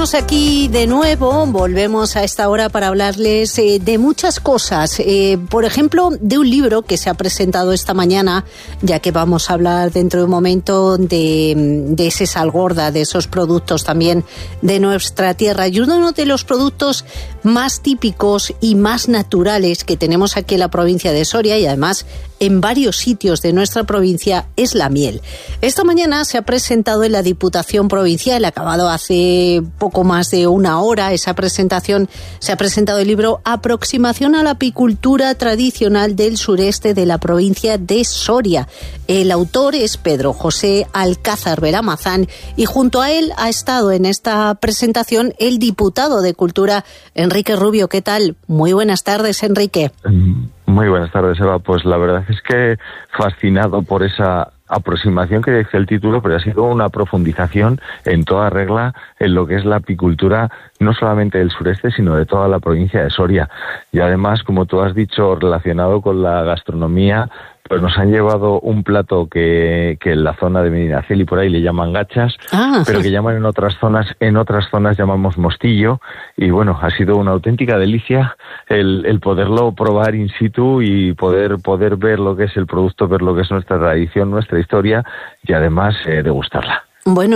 estamos aquí de nuevo, volvemos a esta hora para hablarles de muchas cosas. Por ejemplo, de un libro que se ha presentado esta mañana, ya que vamos a hablar dentro de un momento de ese sal gorda, de esos productos también de nuestra tierra. Y uno de los productos más típicos y más naturales que tenemos aquí en la provincia de Soria, y además en varios sitios de nuestra provincia, es la miel. Esta mañana se ha presentado en la Diputación Provincial, acabado hace poco más de una hora esa presentación, se ha presentado el libro Aproximación a la apicultura tradicional del sureste de la provincia de Soria. El autor es Pedro José Alcázar Belamazán y junto a él ha estado en esta presentación el diputado de Cultura, Enrique Rubio. ¿Qué tal? Muy buenas tardes, Enrique. Muy buenas tardes, Eva. Pues la verdad es que fascinado por esa aproximación que dice el título, pero ha sido una profundización en toda regla en lo que es la apicultura, no solamente del sureste, sino de toda la provincia de Soria. Y además, como tú has dicho, relacionado con la gastronomía, pues nos han llevado un plato que en la zona de Medinaceli y por ahí le llaman gachas, pero que llaman en otras zonas llamamos mostillo, y bueno, ha sido una auténtica delicia el poderlo probar in situ y poder ver lo que es el producto, ver lo que es nuestra tradición, nuestra historia y además degustarla. Bueno,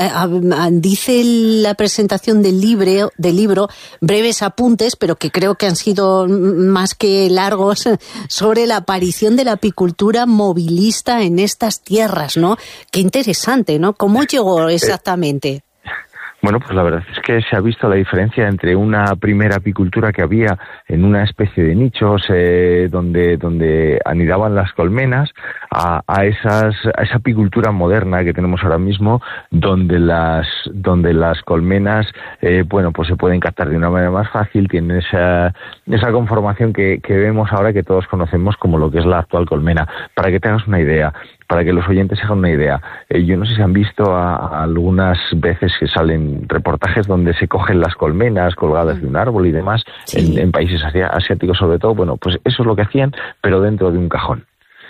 dice la presentación del libro breves apuntes, pero que creo que han sido más que largos, sobre la aparición de la apicultura movilista en estas tierras, ¿no? Qué interesante, ¿no? ¿Cómo llegó exactamente? Bueno, pues la verdad es que se ha visto la diferencia entre una primera apicultura que había en una especie de nichos donde anidaban las colmenas a esa apicultura moderna que tenemos ahora mismo, donde las colmenas pues se pueden captar de una manera más fácil, tienen esa conformación que vemos ahora, que todos conocemos como lo que es la actual colmena. Para que te hagas una idea, para que los oyentes se hagan una idea, yo no sé si han visto algunas veces que salen reportajes donde se cogen las colmenas colgadas de un árbol y demás, sí, en países asiáticos sobre todo. Bueno, pues eso es lo que hacían, pero dentro de un cajón.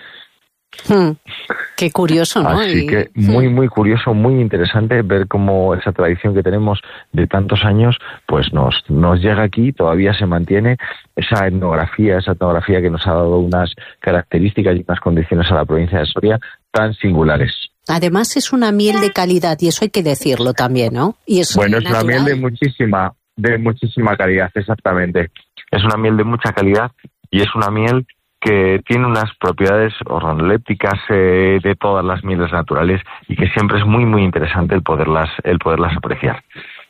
Qué curioso, ¿no? Así que muy curioso, muy interesante ver cómo esa tradición que tenemos de tantos años pues nos llega aquí, todavía se mantiene esa etnografía que nos ha dado unas características y unas condiciones a la provincia de Soria tan singulares. Además es una miel de calidad, y eso hay que decirlo también, ¿no? Y es bueno, es una miel de muchísima calidad, exactamente. Es una miel de mucha calidad y es una miel que tiene unas propiedades organolépticas de todas las mieles naturales y que siempre es muy interesante el poderlas apreciar.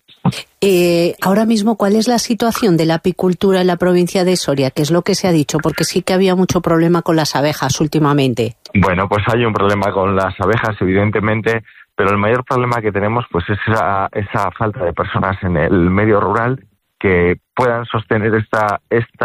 Ahora mismo, ¿cuál es la situación de la apicultura en la provincia de Soria? ¿Qué es lo que se ha dicho? Porque sí que había mucho problema con las abejas últimamente. Bueno, pues hay un problema con las abejas, evidentemente, pero el mayor problema que tenemos pues es esa falta de personas en el medio rural que puedan sostener esta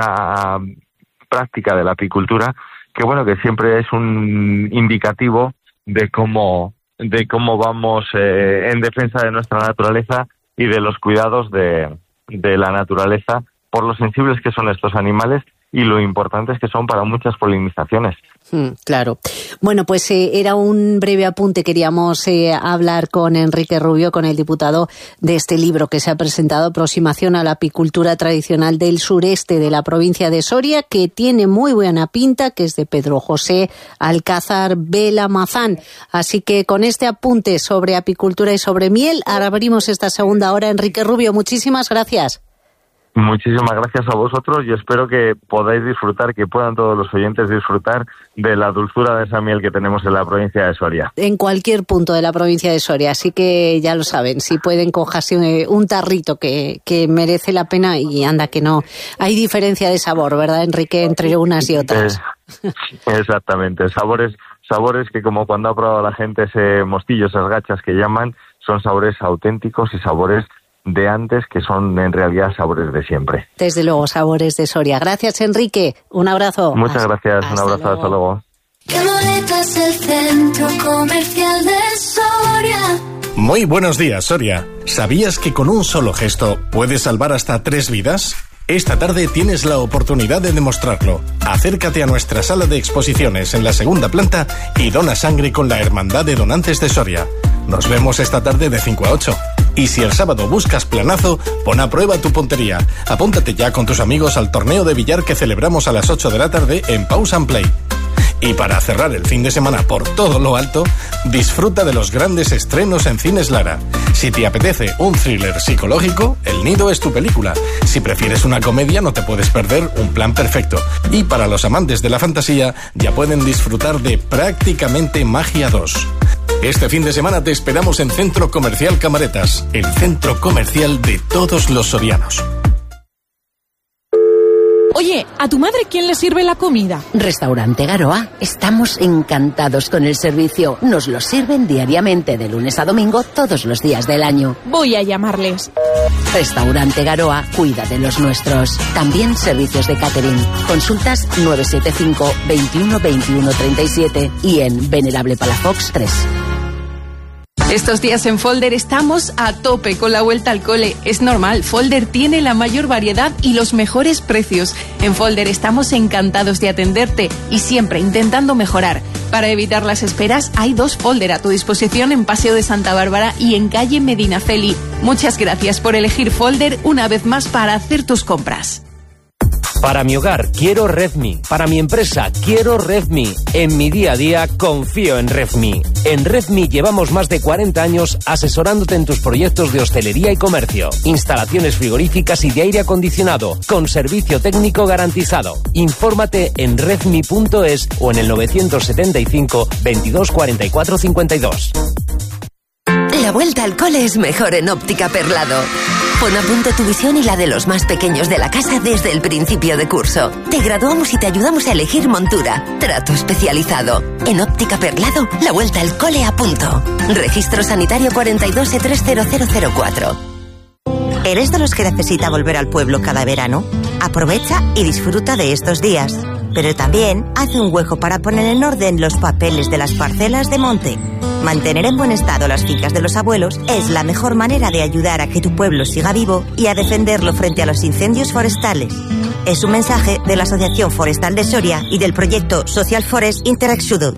práctica de la apicultura, que bueno, que siempre es un indicativo de cómo vamos en defensa de nuestra naturaleza y de los cuidados de la naturaleza, por lo sensibles que son estos animales y lo importantes que son para muchas polinizaciones. Claro. Bueno, pues era un breve apunte. Queríamos hablar con Enrique Rubio, con el diputado, de este libro que se ha presentado, Aproximación a la apicultura tradicional del sureste de la provincia de Soria, que tiene muy buena pinta, que es de Pedro José Alcázar Belamazán. Así que con este apunte sobre apicultura y sobre miel, ahora abrimos esta segunda hora. Enrique Rubio, muchísimas gracias. Muchísimas gracias a vosotros y espero que podáis disfrutar, que puedan todos los oyentes disfrutar de la dulzura de esa miel que tenemos en la provincia de Soria. En cualquier punto de la provincia de Soria, así que ya lo saben, si pueden cogerse un tarrito que merece la pena, y anda que no. Hay diferencia de sabor, ¿verdad, Enrique, entre unas y otras? Exactamente, sabores que como cuando ha probado la gente ese mostillo, esas gachas que llaman, son sabores auténticos y sabores de antes, que son en realidad sabores de siempre. Desde luego, sabores de Soria. Gracias, Enrique. Un abrazo. Muchas gracias. Un abrazo. Hasta luego. Qué bonito es el centro comercial de Soria. Muy buenos días, Soria. ¿Sabías que con un solo gesto puedes salvar hasta 3 vidas? Esta tarde tienes la oportunidad de demostrarlo. Acércate a nuestra sala de exposiciones en la segunda planta y dona sangre con la Hermandad de Donantes de Soria. Nos vemos esta tarde de 5 a 8. Y si el sábado buscas planazo, pon a prueba tu puntería. Apúntate ya con tus amigos al torneo de billar que celebramos a las 8 de la tarde en Pause and Play. Y para cerrar el fin de semana por todo lo alto, disfruta de los grandes estrenos en Cines Lara. Si te apetece un thriller psicológico, El Nido es tu película. Si prefieres una comedia, no te puedes perder Un Plan Perfecto. Y para los amantes de la fantasía, ya pueden disfrutar de Prácticamente Magia 2. Este fin de semana te esperamos en Centro Comercial Camaretas, el centro comercial de todos los sorianos. Oye, ¿a tu madre quién le sirve la comida? Restaurante Garoa. Estamos encantados con el servicio. Nos lo sirven diariamente de lunes a domingo todos los días del año. Voy a llamarles. Restaurante Garoa cuida de los nuestros. También servicios de catering. Consultas 975 21 21 37 y en Venerable Palafox 3. Estos días en Folder estamos a tope con la vuelta al cole. Es normal, Folder tiene la mayor variedad y los mejores precios. En Folder estamos encantados de atenderte y siempre intentando mejorar. Para evitar las esperas, hay 2 Folder a tu disposición en Paseo de Santa Bárbara y en calle Medinaceli. Muchas gracias por elegir Folder una vez más para hacer tus compras. Para mi hogar, quiero Redmi. Para mi empresa, quiero Redmi. En mi día a día, confío en Redmi. En Redmi llevamos más de 40 años asesorándote en tus proyectos de hostelería y comercio, instalaciones frigoríficas y de aire acondicionado, con servicio técnico garantizado. Infórmate en redmi.es o en el 975 22 44 52. La vuelta al cole es mejor en Óptica Perlado. Pon a punto tu visión y la de los más pequeños de la casa desde el principio de curso. Te graduamos y te ayudamos a elegir montura. Trato especializado. En Óptica Perlado, la vuelta al cole a punto. Registro sanitario 42E30004. ¿Eres de los que necesita volver al pueblo cada verano? Aprovecha y disfruta de estos días. Pero también hace un hueco para poner en orden los papeles de las parcelas de monte. Mantener en buen estado las fincas de los abuelos es la mejor manera de ayudar a que tu pueblo siga vivo y a defenderlo frente a los incendios forestales. Es un mensaje de la Asociación Forestal de Soria y del proyecto Social Forest Interexudot.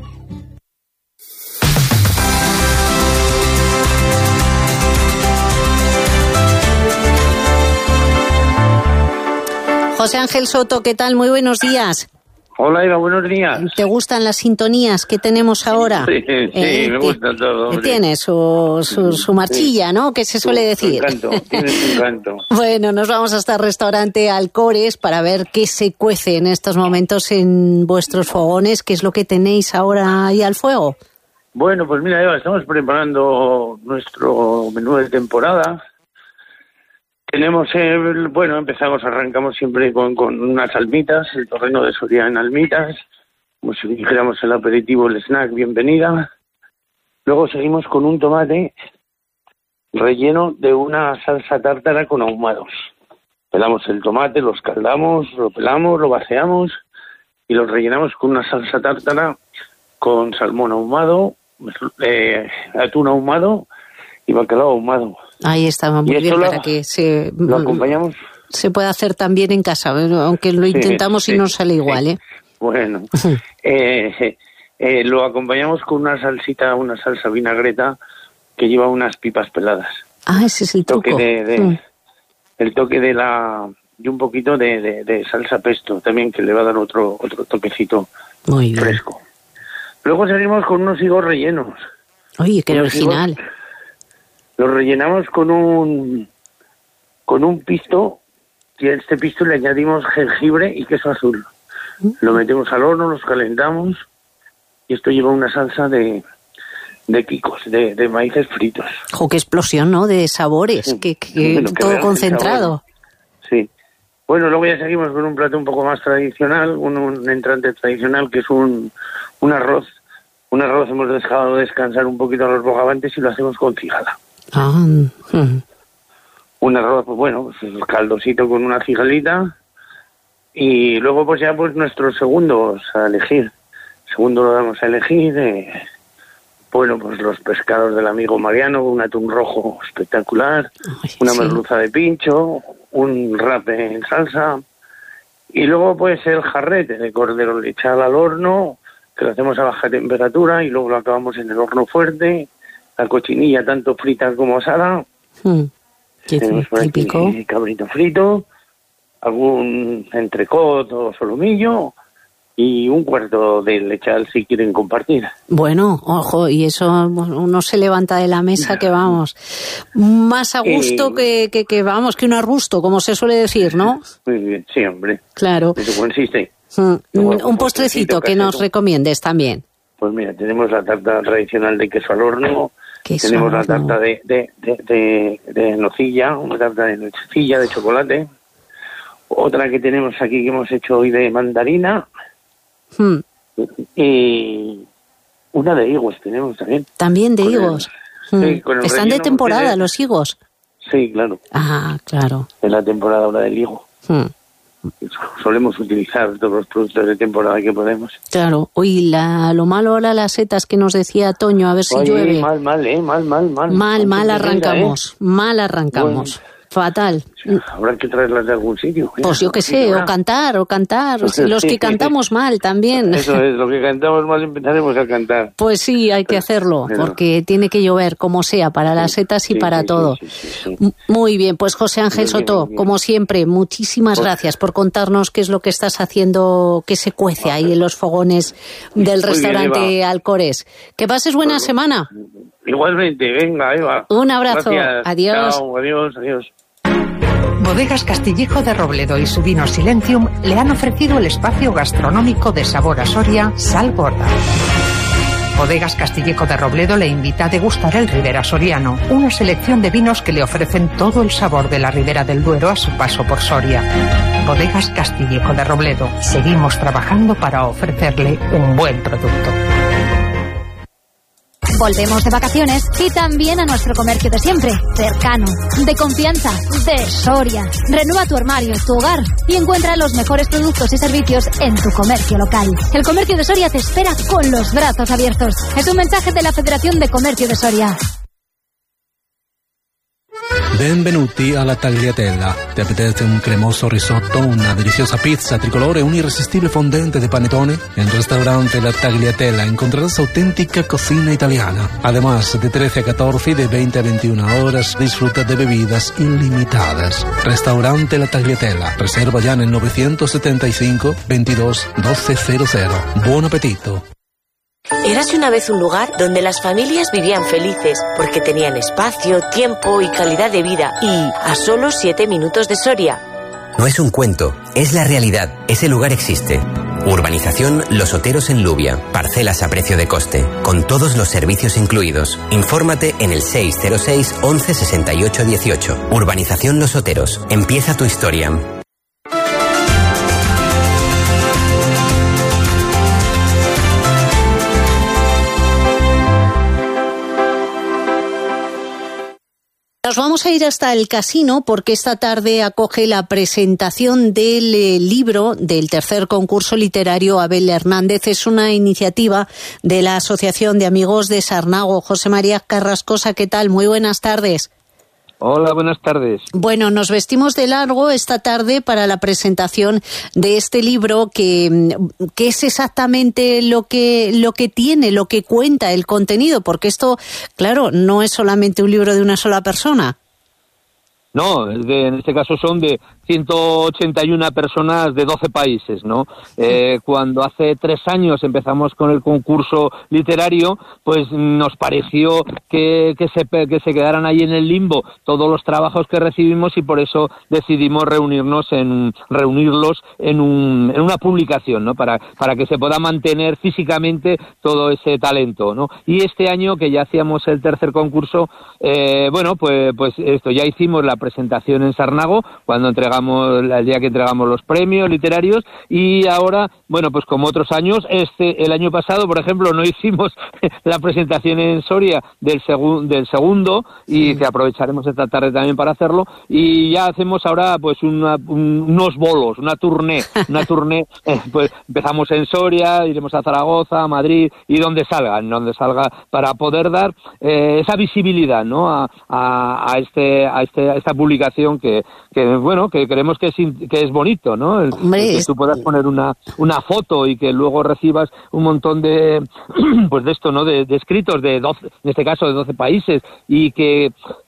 José Ángel Soto, ¿qué tal? Muy buenos días. Hola, Eva, buenos días. ¿Te gustan las sintonías que tenemos ahora? Sí, me gusta todo. Hombre. Tiene su marchilla, ¿no? Que se suele decir. Tiene su encanto. Bueno, nos vamos hasta el restaurante Alcores para ver qué se cuece en estos momentos en vuestros fogones. ¿Qué es lo que tenéis ahora ahí al fuego? Bueno, pues mira, Eva, estamos preparando nuestro menú de temporada. Tenemos, arrancamos siempre con unas almitas, el torreno de Soria en almitas, como si dijéramos el aperitivo, el snack, bienvenida. Luego seguimos con un tomate relleno de una salsa tártara con ahumados. Pelamos el tomate, lo escaldamos, lo pelamos, lo vaciamos y lo rellenamos con una salsa tártara con salmón ahumado, atún ahumado y bacalao ahumado. Ahí está, muy bien, para que lo acompañamos. Se puede hacer también en casa, aunque lo intentamos y no sale igual, ¿eh? Bueno, lo acompañamos con una salsa vinagreta que lleva unas pipas peladas. Ah, ese es el truco. El toque y un poquito de salsa pesto también, que le va a dar otro toquecito muy bien. Fresco. Luego salimos con unos higos rellenos. Oye, qué original. Los rellenamos con un pisto, y a este pisto le añadimos jengibre y queso azul. Lo metemos al horno, los calentamos y esto lleva una salsa de quicos, de maíces fritos. ¡Jo, qué explosión, ¿no? De sabores, sí. que todo concentrado. Sí. Bueno, luego ya seguimos con un plato un poco más tradicional, un entrante tradicional que es un arroz. Un arroz hemos dejado descansar un poquito a los bogavantes y lo hacemos con cigala. Un arroz, pues el caldosito con una cigalita y luego pues nuestros segundos a elegir. Segundo lo damos a elegir, pues los pescados del amigo Mariano, un atún rojo espectacular, una merluza de pincho, un rape en salsa y luego pues el jarrete de cordero lechal al horno, que lo hacemos a baja temperatura y luego lo acabamos en el horno fuerte, la cochinilla tanto frita como asada Tenemos por aquí cabrito frito, algún entrecot o solomillo y un cuarto de lechal si quieren compartir. Bueno, ojo, y eso uno se levanta de la mesa que vamos, más a gusto que un arbusto, como se suele decir, ¿no? Muy bien, sí, hombre. Claro. Eso consiste. Un postrecito que nos recomiendes también. Pues mira, tenemos la tarta tradicional de queso al horno, tenemos la tarta de nocilla, una tarta de nocilla de chocolate, otra que tenemos aquí que hemos hecho hoy de mandarina, y una de higos tenemos también. También de higos. Sí, están de temporada los higos. Sí, claro. Ah, claro. Es la temporada ahora del higo. Solemos utilizar todos los productos de temporada que podemos. Claro. Uy, lo malo ahora las setas que nos decía Toño, a ver si llueve. Mal arrancamos. Mal arrancamos. Bueno. Fatal. Habrá que traerlas de algún sitio. Pues yo qué sé, o cantar. Los que cantamos mal también. Eso es, lo que cantamos mal empezaremos a cantar. Pues sí, hay que hacerlo, porque tiene que llover, como sea, para las setas y para todo. Sí. Muy bien, pues José Ángel Soto, como siempre, muchísimas gracias por contarnos qué es lo que estás haciendo, que se cuece ahí en los fogones del restaurante Alcores. Que pases buena semana. Igualmente, venga, Eva. Un abrazo. Gracias. Adiós. Chao, adiós. Bodegas Castillejo de Robledo y su vino Silentium le han ofrecido el espacio gastronómico de sabor a Soria, Sal Gorda. Bodegas Castillejo de Robledo le invita a degustar el Ribera Soriano, una selección de vinos que le ofrecen todo el sabor de la Ribera del Duero a su paso por Soria. Bodegas Castillejo de Robledo. Seguimos trabajando para ofrecerle un buen producto. Volvemos de vacaciones y también a nuestro comercio de siempre, cercano, de confianza, de Soria. Renueva tu armario, tu hogar y encuentra los mejores productos y servicios en tu comercio local. El comercio de Soria te espera con los brazos abiertos. Es un mensaje de la Federación de Comercio de Soria. Benvenuti alla Tagliatella. Ti apetece un cremoso risotto, una deliciosa pizza tricolore, un irresistible fondente de panetone? En el restaurante La Tagliatella encontrarás auténtica cocina italiana. Además, de 13 a 14 y de 20 a 21 horas, disfruta de bebidas ilimitadas. Restaurante La Tagliatella. Reserva ya en el 975 22 1200. Buon appetito. Érase una vez un lugar donde las familias vivían felices porque tenían espacio, tiempo y calidad de vida y a solo 7 minutos de Soria. No es un cuento, es la realidad. Ese lugar existe. Urbanización Los Oteros en Lubia. Parcelas a precio de coste, con todos los servicios incluidos. Infórmate en el 606 11 68 18. Urbanización Los Oteros. Empieza tu historia. Nos vamos a ir hasta el casino porque esta tarde acoge la presentación del libro del tercer concurso literario Abel Hernández. Es una iniciativa de la Asociación de Amigos de Sarnago. José María Carrascosa, ¿qué tal? Muy buenas tardes. Hola, buenas tardes. Bueno, nos vestimos de largo esta tarde para la presentación de este libro que es exactamente lo que tiene, lo que cuenta, el contenido, porque esto, claro, no es solamente un libro de una sola persona. No, en este caso son de 181 personas de 12 países, ¿no? Cuando hace 3 años empezamos con el concurso literario, pues nos pareció que se quedaran ahí en el limbo todos los trabajos que recibimos y por eso decidimos reunirlos en una publicación, ¿no? Para que se pueda mantener físicamente todo ese talento, ¿no? Y este año que ya hacíamos el tercer concurso, pues esto, ya hicimos la presentación en Sarnago cuando el día que entregamos los premios literarios y ahora, bueno, pues como otros años, el año pasado, por ejemplo, no hicimos la presentación en Soria del segundo y que aprovecharemos esta tarde también para hacerlo y ya hacemos ahora pues unos bolos, una tournée, pues empezamos en Soria, iremos a Zaragoza, a Madrid y donde salga para poder dar esa visibilidad, ¿no? a esta publicación que creemos que es bonito, ¿no? Que tú puedas poner una foto y que luego recibas un montón de pues de esto, ¿no? De escritos de 12, en este caso de 12 países y que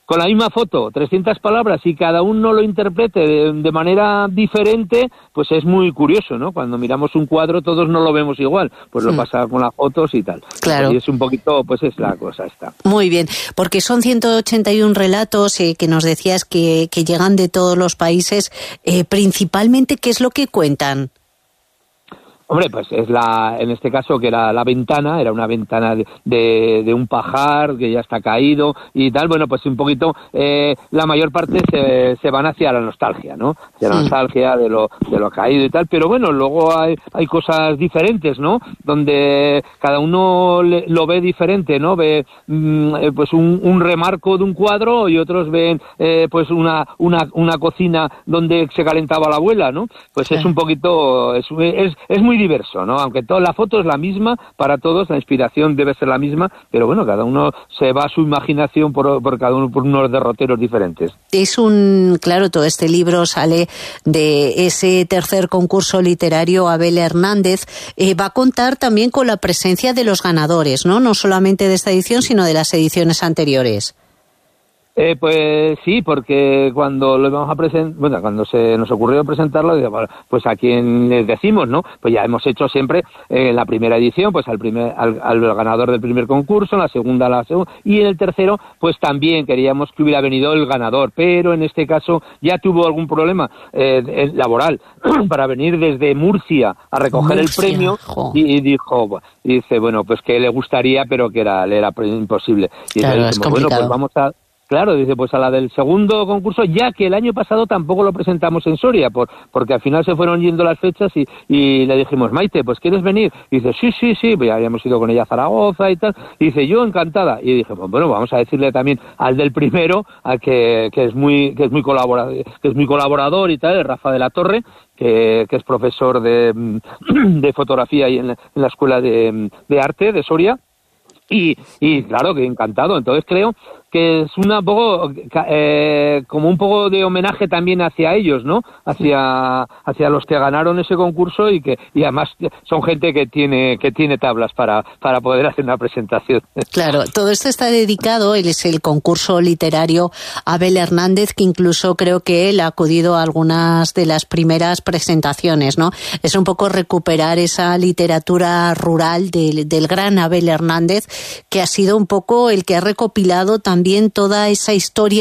con la misma foto, 300 palabras, y cada uno lo interprete de manera diferente, pues es muy curioso, ¿no? Cuando miramos un cuadro todos no lo vemos igual, pues lo pasa con las fotos y tal. Claro. Y es un poquito, pues es la cosa esta. Muy bien, porque son 181 relatos que nos decías que llegan de todos los países. Principalmente, ¿qué es lo que cuentan? Hombre, pues es en este caso que era la ventana, era una ventana de un pajar que ya está caído y tal. Bueno, pues un poquito, la mayor parte se van hacia la nostalgia, ¿no? Hacia la nostalgia de lo caído y tal. Pero bueno, luego hay cosas diferentes, ¿no? Donde cada uno lo ve diferente, ¿no? Ve pues un remarco de un cuadro y otros ven pues una cocina donde se calentaba la abuela, ¿no? Pues es un poquito, es muy diverso, ¿no? Aunque toda la foto es la misma para todos, la inspiración debe ser la misma, pero bueno, cada uno se va a su imaginación por cada uno por unos derroteros diferentes. Claro, todo este libro sale de ese tercer concurso literario Abel Hernández. Va a contar también con la presencia de los ganadores, ¿no? No solamente de esta edición, sino de las ediciones anteriores. Pues sí, porque cuando lo íbamos a presentar, cuando se nos ocurrió presentarlo, pues a quien les decimos, ¿no? Pues ya hemos hecho siempre la primera edición, pues al ganador del primer concurso, en la segunda, y en el tercero, pues también queríamos que hubiera venido el ganador, pero en este caso ya tuvo algún problema laboral para venir desde Murcia a recoger el premio y dice, bueno, pues que le gustaría, pero que le era imposible. Y claro, entonces, bueno, pues vamos a... Claro, dice, pues a la del segundo concurso, ya que el año pasado tampoco lo presentamos en Soria, porque al final se fueron yendo las fechas y le dijimos, Maite, pues ¿quieres venir? Y dice, sí, pues ya habíamos ido con ella a Zaragoza y tal. Y dice, yo encantada. Y dije, pues bueno, vamos a decirle también al del primero, que es muy colaborador y tal, el Rafa de la Torre, que es profesor de fotografía ahí en la Escuela de Arte de Soria. Y claro, que encantado. Entonces creo que es como un poco de homenaje también hacia ellos, ¿no? Hacia los que ganaron ese concurso y además son gente que tiene tablas para poder hacer una presentación. Claro, todo esto está dedicado, es el concurso literario Abel Hernández, que incluso creo que él ha acudido a algunas de las primeras presentaciones, ¿no? Es un poco recuperar esa literatura rural del gran Abel Hernández, que ha sido un poco el que ha recopilado también toda esa historia